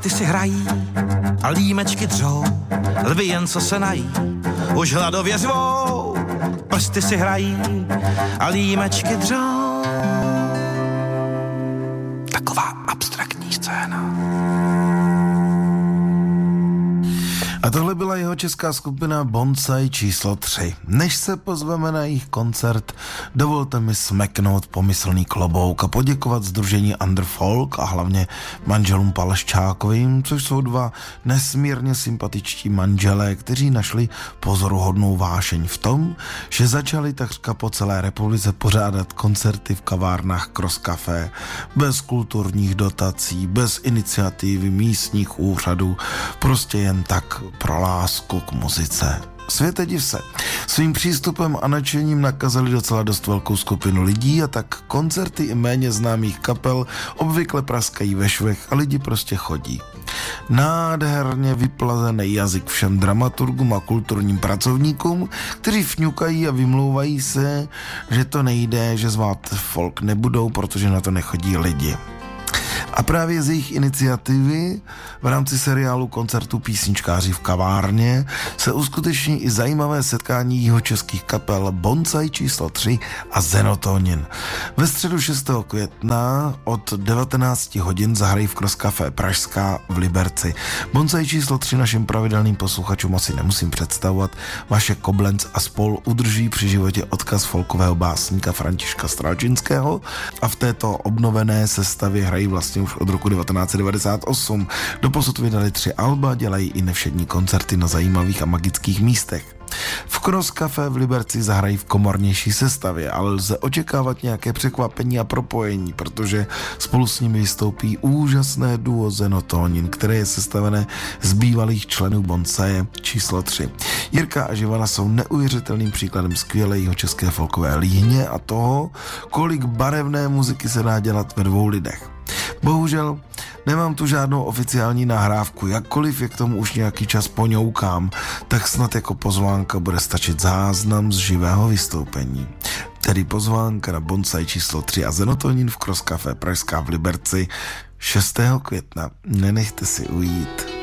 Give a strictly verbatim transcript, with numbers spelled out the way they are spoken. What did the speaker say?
Prsty si hrají a límečky dřou, lvy jen co se nají, už hladově řvou. Prsty si hrají a límečky dřou. Taková abstraktní scéna. A tohle byla jeho česká skupina Bonsai číslo tři. Než se pozveme na jejich koncert, dovolte mi smeknout pomyslný klobouk a poděkovat sdružení Underfolk a hlavně manželům Paleščákovým, což jsou dva nesmírně sympatičtí manželé, kteří našli pozoruhodnou vášeň v tom, že začali takřka po celé republice pořádat koncerty v kavárnách Cross Café, bez kulturních dotací, bez iniciativy místních úřadů, prostě jen tak pro lásku k muzice. Světe div se. Svým přístupem a nadšením nakazali docela dost velkou skupinu lidí a tak koncerty i méně známých kapel obvykle praskají ve švech a lidi prostě chodí. Nádherně vyplazený jazyk všem dramaturgům a kulturním pracovníkům, kteří fňukají a vymlouvají se, že to nejde, že zvát folk nebudou, protože na to nechodí lidi. A právě z jejich iniciativy v rámci seriálu koncertu Písničkáři v kavárně se uskuteční i zajímavé setkání jihočeských kapel Bonsai číslo tři a Zenotónin. Ve středu šestého května od devatenáct hodin zahrají v Cross Café Pražská v Liberci. Bonsai číslo tři našim pravidelným posluchačům asi nemusím představovat. Vašek Koblenc a spol udrží při životě odkaz folkového básníka Františka Stralčinského a v této obnovené sestavě hrají vlastně už od roku devatenáct set devadesát osm. Doposud vydali tři alba, dělají i nevšední koncerty na zajímavých a magických místech. V Cross Café v Liberci zahrají v komornější sestavě, ale lze očekávat nějaké překvapení a propojení, protože spolu s nimi vystoupí úžasné duo Zenotónin, které je sestavené z bývalých členů Bonsaje číslo tři. Jirka a Živana jsou neuvěřitelným příkladem skvělé jihočeské folkové líhně a toho, kolik barevné muziky se dá dělat ve dvou lidech. Bohužel nemám tu žádnou oficiální nahrávku, jakkoliv je k tomu už nějaký čas poňoukám, tak snad jako pozvánka bude stačit záznam z živého vystoupení. Tedy pozvánka na Bonsai číslo tři a Zenotónin v Cross Café Pražská v Liberci šestého května. Nenechte si ujít.